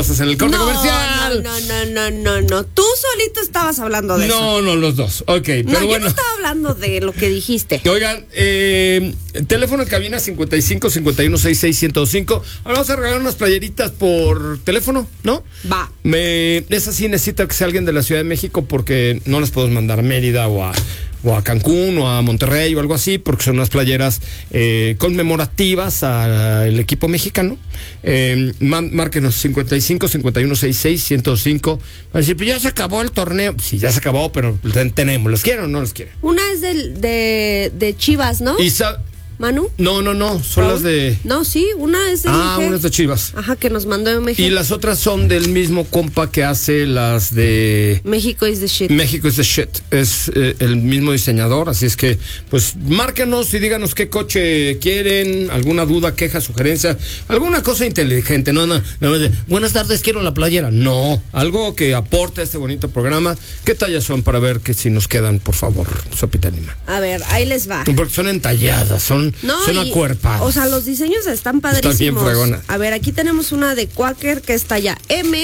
En el corte comercial. No. Tú solito estabas hablando de eso. No, los dos. Ok, pero bueno. Yo bueno. no estaba hablando de lo que dijiste. Oigan, teléfono en cabina 55 51 66 1025. Ahora vamos a regalar unas playeritas por teléfono, ¿no? Va. Esa sí necesita que sea alguien de la Ciudad de México porque no las podemos mandar a Mérida o a Cancún o a Monterrey o algo así, porque son unas playeras conmemorativas al equipo mexicano. Márquenos 55 51 66 1025. Van a decir, pues ya se acabó el torneo. Sí, ya se acabó, pero tenemos. ¿Los quieren o no los quieren? Una es de Chivas, ¿no? ¿Manu? No, son las de... No, sí, una es de... una es de Chivas. Ajá, que nos mandó en México. Y las otras son del mismo compa que hace las de... México is the shit. México is the shit. Es el mismo diseñador, así es que, pues, márquenos y díganos qué coche quieren, alguna duda, queja, sugerencia, alguna cosa inteligente. No, buenas tardes, quiero la playera. No, algo que aporte a este bonito programa. ¿Qué tallas son para ver que si nos quedan, por favor, Sopita Lima? A ver, ahí les va. Porque son entalladas, son acuerpadas. O sea, los diseños están padrísimos. Están bien fregonas. A ver, aquí tenemos una de Quaker que es talla M.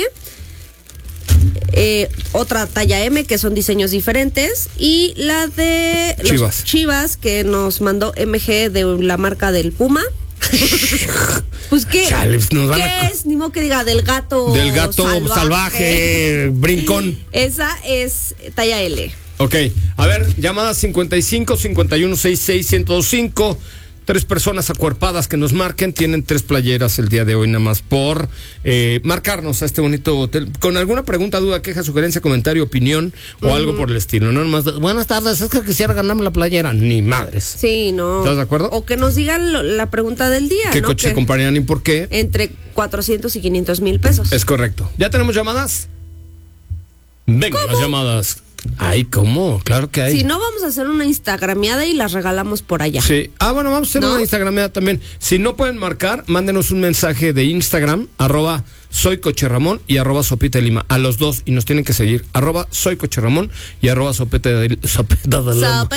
Otra talla M, que son diseños diferentes. Y la de Chivas. Chivas, que nos mandó MG de la marca del Puma. Pues qué, Chales, ¿qué es? Ni modo que diga del gato salvaje, brincón. Esa es talla L. Ok, a ver, llamada 55 51 66 1025. 3 personas acuerpadas que nos marquen. Tienen 3 playeras el día de hoy, nada más por marcarnos a este bonito hotel. Con alguna pregunta, duda, queja, sugerencia, comentario, opinión o algo por el estilo. No nomás, buenas tardes, es que quisiera ganarme la playera. Ni madres. Sí, no. ¿Estás de acuerdo? O que nos digan la pregunta del día. ¿Qué coche comprarían y por qué? Entre 400 y 500 mil pesos. Es correcto. ¿Ya tenemos llamadas? Venga, las llamadas. Ay, ¿cómo? Claro que hay. Si no, vamos a hacer una instagrameada y las regalamos por allá. Sí. Bueno, vamos a hacer una instagrameada también. Si no pueden marcar, mándenos un mensaje de Instagram, @soycocherramón y @sopita-de-lima. A los dos, y nos tienen que seguir, @soycocherramón y @sopita de lima. Sopita de lima.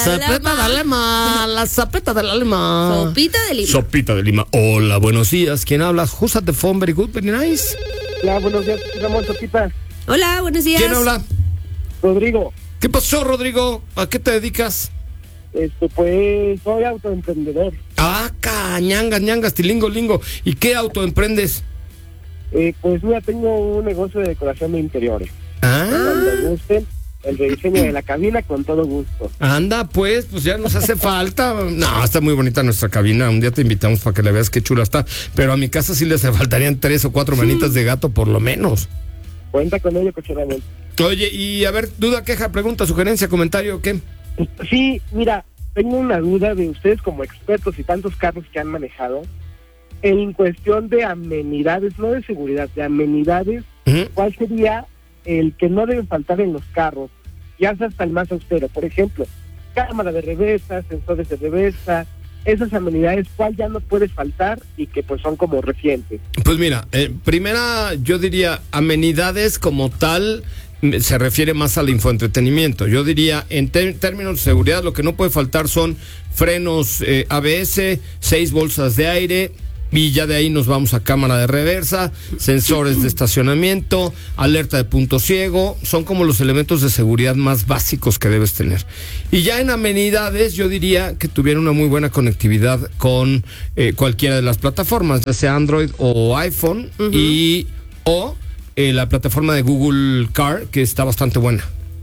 La sopita de la lima. Sopita de lima. Sopita de lima. Hola, buenos días. ¿Quién habla? Who's at the phone? Very good, very nice. Hola, buenos días, Ramón Sopita. Hola, buenos días. ¿Quién habla? Rodrigo. ¿Qué pasó, Rodrigo? ¿A qué te dedicas? Pues soy autoemprendedor. Ñangas, tilingo. ¿Y qué autoemprendes? Pues mira, tengo un negocio de decoración de interiores. Cuando gusten, el rediseño de la cabina con todo gusto. Anda, pues ya nos hace falta. No, está muy bonita nuestra cabina. Un día te invitamos para que la veas qué chula está. Pero a mi casa sí les faltarían 3 o 4 manitas de gato por lo menos. Cuenta con ello, Coche Ramón. Oye, y a ver, duda, queja, pregunta, sugerencia, comentario, ¿qué? Sí, mira, tengo una duda de ustedes como expertos y tantos carros que han manejado. En cuestión de amenidades, no de seguridad, de amenidades, ¿cuál sería el que no debe faltar en los carros? Ya sea hasta el más austero. Por ejemplo, cámara de reversa, sensores de reversa, esas amenidades, ¿cuál ya no puede faltar y que pues son como recientes? Pues mira, primera, yo diría amenidades como tal. Se refiere más al infoentretenimiento. Yo diría, en términos de seguridad, lo que no puede faltar son frenos ABS, 6 bolsas de aire, y ya de ahí nos vamos a cámara de reversa, sensores de estacionamiento, alerta de punto ciego. Son como los elementos de seguridad más básicos que debes tener. Y ya en amenidades, yo diría que tuviera una muy buena conectividad con cualquiera de las plataformas, ya sea Android o iPhone, o la plataforma de Google Car, que está bastante buena.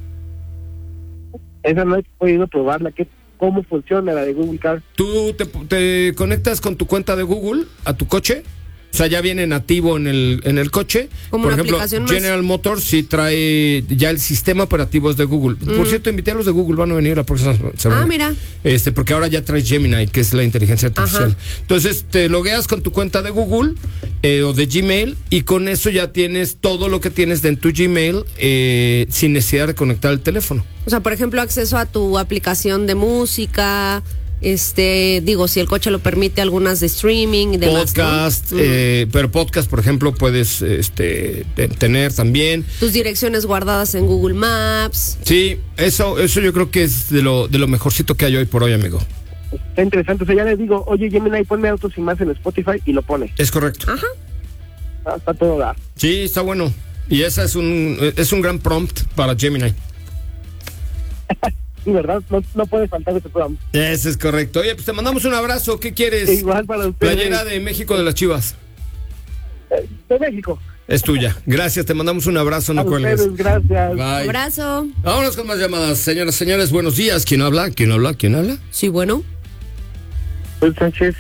Esa no he podido probarla. ¿Cómo funciona la de Google Car? ¿Tú te conectas con tu cuenta de Google a tu coche? O sea, ya viene nativo en el coche. Como por ejemplo, General Motors sí trae ya el sistema operativo es de Google. Por cierto, invité a los de Google, van a venir la próxima semana. Mira. Porque ahora ya trae Gemini, que es la inteligencia artificial. Entonces, te logueas con tu cuenta de Google o de Gmail, y con eso ya tienes todo lo que tienes en tu Gmail sin necesidad de conectar el teléfono. O sea, por ejemplo, acceso a tu aplicación de música, si el coche lo permite, algunas de streaming y demás, podcast, ¿no? Pero podcast, por ejemplo, puedes tener también tus direcciones guardadas en Google Maps. Sí, eso yo creo que es de lo mejorcito que hay hoy por hoy, amigo. Está interesante. O sea, ya les digo, oye, Gemini, ponme Autos y Más en Spotify, y lo pone. Es correcto. Ajá. hasta todo dar. Sí, está bueno. Y ese es un gran prompt para Gemini. Sí, ¿verdad? No puede faltar este programa. Ese es correcto. Oye, pues te mandamos un abrazo. ¿Qué quieres? Igual para ustedes. Playera de México de las Chivas. De México. Es tuya. Gracias, te mandamos un abrazo. No cuelgues. Gracias. Bye. Abrazo. Vámonos con más llamadas. Señoras, señores, buenos días. ¿Quién habla? ¿Quién habla? ¿Quién habla? Sí, bueno. Gabriel Sánchez.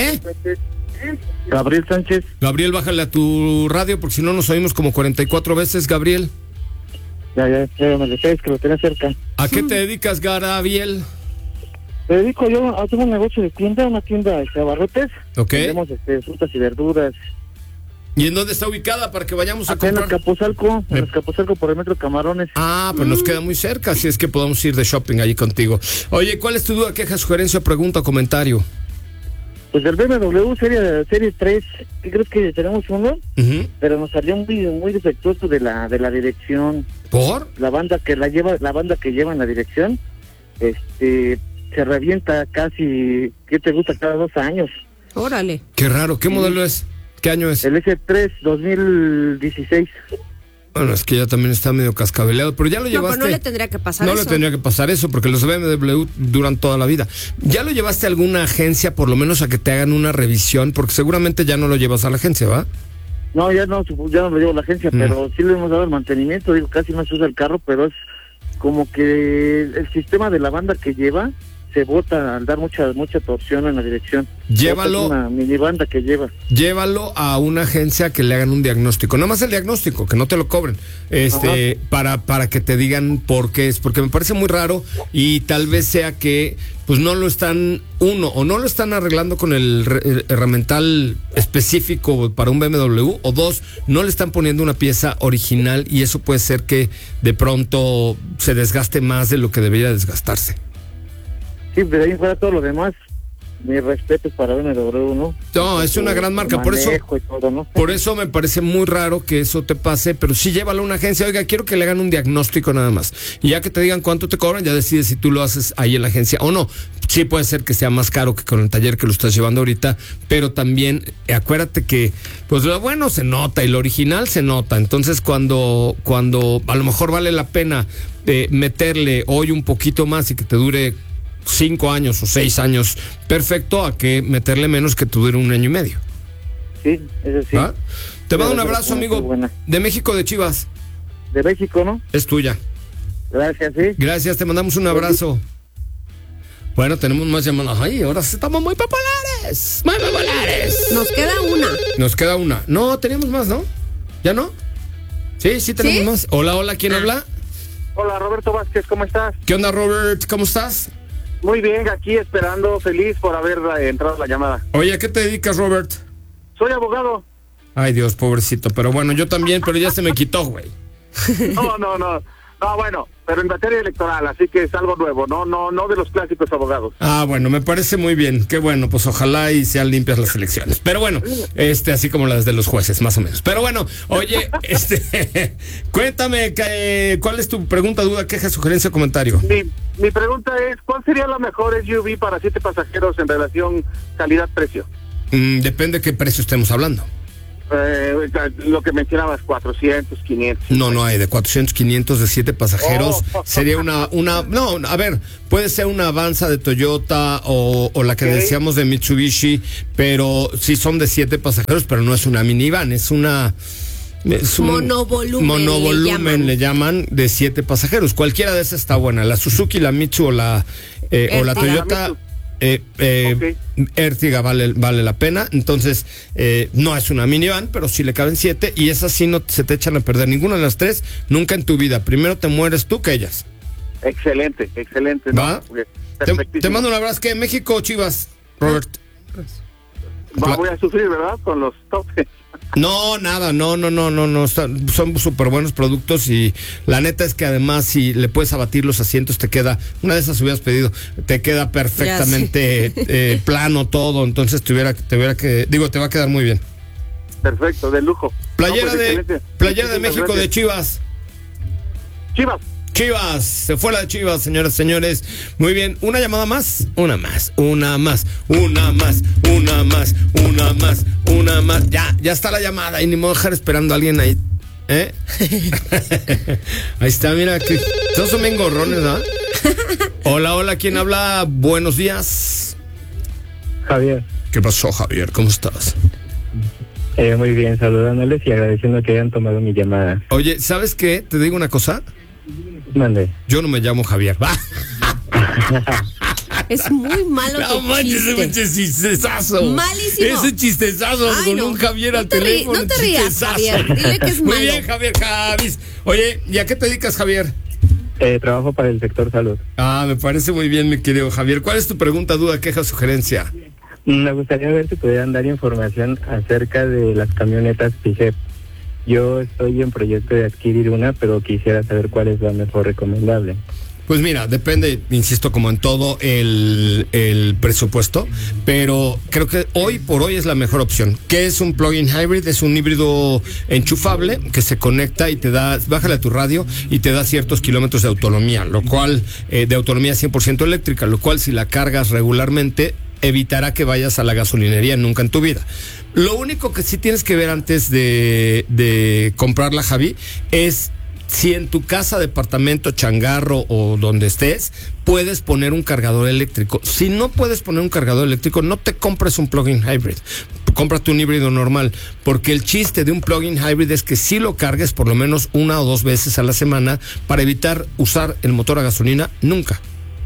Gabriel Sánchez. Gabriel, bájale a tu radio porque si no nos oímos como 44 veces, Gabriel. Ya me decías que lo tenía cerca. ¿A qué te dedicas, Gabriel? Me dedico yo a hacer un negocio de tienda, una tienda de abarrotes. Ok. Tenemos frutas y verduras. ¿Y en dónde está ubicada para que vayamos a Acá comprar? en Azcapotzalco por el metro Camarones. Ah, pues nos queda muy cerca, así es que podemos ir de shopping allí contigo. Oye, ¿cuál es tu duda, queja, sugerencia, pregunta o comentario? Pues del BMW serie 3, ¿qué crees que tenemos uno? Pero nos salió muy defectuoso de la dirección. ¿Por? La banda que lleva en la dirección, se revienta casi, ¿qué te gusta? Cada 2 años. Órale. Qué raro, ¿qué modelo es? ¿Qué año es? El S3 2016. Bueno, es que ya también está medio cascabeleado, pero ya lo llevaste. No, pero no le tendría que pasar no eso. le tendría que pasar eso, porque los BMW duran toda la vida. ¿Ya lo llevaste a alguna agencia, por lo menos a que te hagan una revisión? Porque seguramente ya no lo llevas a la agencia, ¿va? No, ya no lo llevo a la agencia, pero sí le hemos dado el mantenimiento. Digo, casi no se usa el carro, pero es como que el sistema de la banda que lleva se bota al dar mucha torsión en la dirección. Llévalo. Es una mini banda que lleva. Llévalo a una agencia que le hagan un diagnóstico. Nada más el diagnóstico, que no te lo cobren. Para que te digan por qué es. Porque me parece muy raro y tal vez sea que pues no lo están, o no lo están arreglando con el herramental específico para un BMW, o 2, no le están poniendo una pieza original y eso puede ser que de pronto se desgaste más de lo que debería desgastarse. Sí, pero ahí fuera todo lo demás, mi respeto para BMW, ¿no? No, es una gran marca, por eso me parece muy raro que eso te pase, pero sí llévalo a una agencia. Oiga, quiero que le hagan un diagnóstico nada más, y ya que te digan cuánto te cobran, ya decides si tú lo haces ahí en la agencia o no. Sí puede ser que sea más caro que con el taller que lo estás llevando ahorita, pero también acuérdate que pues lo bueno se nota y lo original se nota. Entonces cuando a lo mejor vale la pena meterle hoy un poquito más y que te dure 5 años o 6 años, perfecto, a que meterle menos que te dure 1 año y medio. Sí, eso sí. ¿Va? Te mando un abrazo, amigo. De México, de Chivas. De México, ¿no? Es tuya. Gracias, sí. Gracias, te mandamos un abrazo. Bueno, tenemos más llamadas. Ay, ahora sí estamos muy populares. Muy populares. Nos queda una. No, teníamos más, ¿no? ¿Ya no? Sí, tenemos más. Hola, ¿quién habla? Hola, Roberto Vázquez, ¿cómo estás? ¿Qué onda, Robert? ¿Cómo estás? Muy bien, aquí esperando, feliz por haber entrado la llamada. Oye, ¿a qué te dedicas, Robert? Soy abogado. Ay, Dios, pobrecito. Pero bueno, yo también, pero ya se me quitó, güey. No, bueno, pero en materia electoral, así que es algo nuevo, no de los clásicos abogados. Ah, bueno, me parece muy bien. Qué bueno, pues ojalá y sean limpias las elecciones. Pero bueno, así como las de los jueces, más o menos. Pero bueno, oye, cuéntame, ¿cuál es tu pregunta, duda, queja, sugerencia o comentario? Mi pregunta es, ¿cuál sería la mejor SUV para 7 pasajeros en relación calidad-precio? Depende de qué precio estemos hablando. Lo que mencionabas, 400, 500. No hay de 400, 500 de 7 pasajeros. Sería puede ser una Avanza de Toyota o la que decíamos de Mitsubishi, pero sí son de 7 pasajeros, pero no es una minivan, es un monovolumen le llaman, de 7 pasajeros. Cualquiera de esas está buena, la Suzuki, la Mitsu o la Toyota. Ertiga vale la pena. Entonces no es una minivan, pero sí le caben 7 y esas sí no se te echan a perder ninguna de las 3 nunca en tu vida. Primero te mueres tú que ellas. Excelente, ¿va? Te mando un abrazo. ¿Qué? ¿México o Chivas, Robert? Voy a sufrir, ¿verdad? Con los topes. No, nada, no, son súper buenos productos y la neta es que además si le puedes abatir los asientos te queda, una de esas hubieras pedido, te queda perfectamente plano todo, entonces te va a quedar muy bien. Perfecto, de lujo. Playera de México, de Chivas. Chivas. Chivas, se fue la de Chivas, señoras y señores. Muy bien, una llamada más. Una más. Ya está la llamada y ni modo dejar esperando a alguien ahí. Ahí está, mira, que todos son bien gorrones, ¿no? Hola, ¿quién habla? Buenos días. Javier. ¿Qué pasó, Javier? ¿Cómo estás? Muy bien, saludándoles y agradeciendo que hayan tomado mi llamada. Oye, ¿sabes qué? ¿Te digo una cosa? Mande. Yo no me llamo Javier. Es muy malo tu chiste. Ese chistezazo. Malísimo. Ese chistezazo con un Javier al teléfono. No te rías, Javier. Dile que es malo. Muy bien, Javier Javis. Oye, ¿y a qué te dedicas, Javier? Trabajo para el sector salud. Me parece muy bien, mi querido Javier. ¿Cuál es tu pregunta, duda, queja, sugerencia? Me gustaría ver si pudieran dar información acerca de las camionetas PIJEP. Yo estoy en proyecto de adquirir una, pero quisiera saber cuál es la mejor recomendable. Pues mira, depende, insisto, como en todo el presupuesto, pero creo que hoy por hoy es la mejor opción. ¿Qué es un plug-in hybrid? Es un híbrido enchufable que se conecta y te da, bájale a tu radio y te da ciertos kilómetros de autonomía, lo cual, de autonomía 100% eléctrica, lo cual si la cargas regularmente evitará que vayas a la gasolinería nunca en tu vida. Lo único que sí tienes que ver antes de comprarla, Javi, es si en tu casa, departamento, changarro o donde estés, puedes poner un cargador eléctrico. Si no puedes poner un cargador eléctrico, no te compres un plug-in hybrid. Cómprate un híbrido normal, porque el chiste de un plug-in hybrid es que sí lo cargues por lo menos 1 o 2 veces a la semana para evitar usar el motor a gasolina nunca.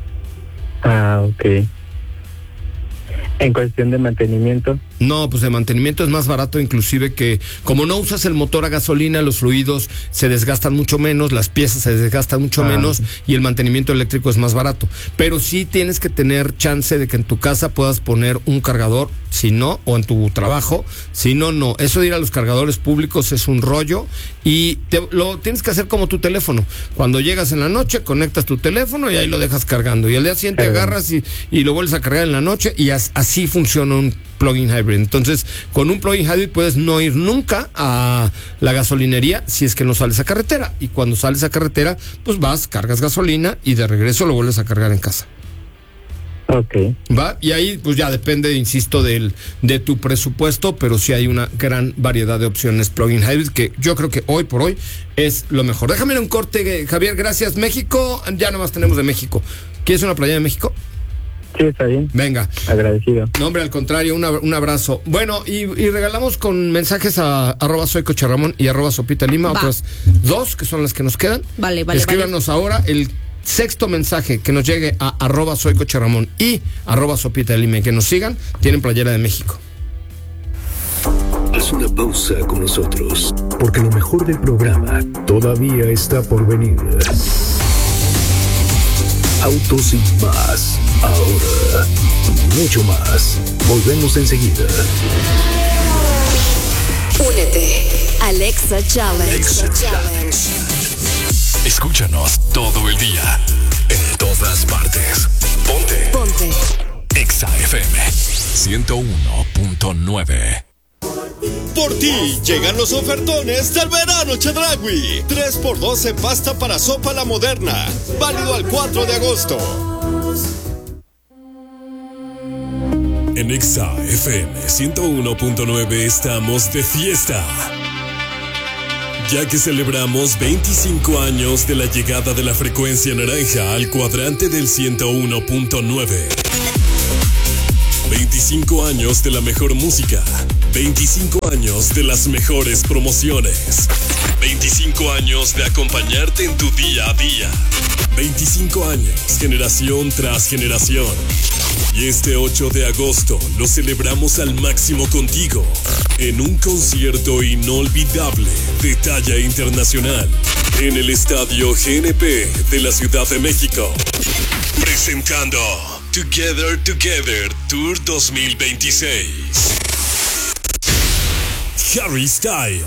Ok. En cuestión de mantenimiento. No, pues de mantenimiento es más barato, inclusive que como no usas el motor a gasolina, los fluidos se desgastan mucho menos, las piezas se desgastan mucho menos y el mantenimiento eléctrico es más barato. Pero sí tienes que tener chance de que en tu casa puedas poner un cargador, si no, o en tu trabajo, si no, no. Eso de ir a los cargadores públicos es un rollo y lo tienes que hacer como tu teléfono. Cuando llegas en la noche, conectas tu teléfono y ahí lo dejas cargando. Y al día siguiente agarras y lo vuelves a cargar en la noche y así funciona un plug-in hybrid. Entonces, con un plug-in hybrid puedes no ir nunca a la gasolinería si es que no sales a carretera. Y cuando sales a carretera, pues vas, cargas gasolina y de regreso lo vuelves a cargar en casa. Ok. ¿Va? Y ahí pues ya depende, insisto, de tu presupuesto, pero sí hay una gran variedad de opciones plug-in hybrid que yo creo que hoy por hoy es lo mejor. Déjame ir un corte, Javier, gracias. México, ya nomás tenemos de México. ¿Quieres una playa de México? Sí, está bien. Venga. Agradecido. No, hombre, al contrario, un abrazo. Bueno, y regalamos con mensajes a @soycocherramón y @sopitalima, otras 2 que son las que nos quedan. Vale. Escríbanos ahora el 6º mensaje que nos llegue a @soycocherramón y @sopitalima, que nos sigan, tienen playera de México. Haz una pausa con nosotros, porque lo mejor del programa todavía está por venir. Autos sin más. Ahora, mucho más. Volvemos enseguida. Únete. Alexa Challenge. Escúchanos todo el día, en todas partes. Ponte. Exa FM 101.9. Por ti llegan los ofertones del verano Chedraui. 3x2 en pasta para sopa La Moderna. Válido al 4 de agosto. En Exa FM 101.9 estamos de fiesta, ya que celebramos 25 años de la llegada de la frecuencia naranja al cuadrante del 101.9. 25 años de la mejor música. 25 años de las mejores promociones. 25 años de acompañarte en tu día a día. 25 años, generación tras generación. Y este 8 de agosto lo celebramos al máximo contigo, en un concierto inolvidable de talla internacional, en el Estadio GNP de la Ciudad de México. Presentando Together Tour 2026. Harry Styles,